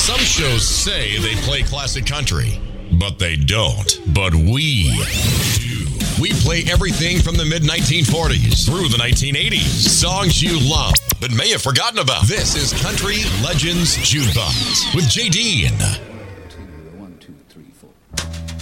Some shows say they play classic country, but they don't. But we do. We play everything from the mid-1940s through the 1980s. Songs you love, but may have forgotten about. This is Country Legends Jukebox with J.D.